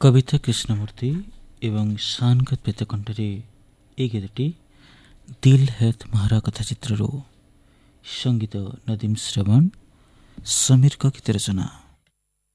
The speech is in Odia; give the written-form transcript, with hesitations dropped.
କବିତା କୃଷ୍ଣମୂର୍ତ୍ତି ଏବଂ ଶାନକତ ବେତକଣ୍ଠରେ ଏହି ଗୀତଟି ଦିଲ୍ ହେ ତୁମ୍ହାରା କଥାଚିତ୍ରରୁ। ସଙ୍ଗୀତ ନଦୀମ ଶ୍ରବଣ, ସମୀରଙ୍କ ଗୀତ ରଚନା।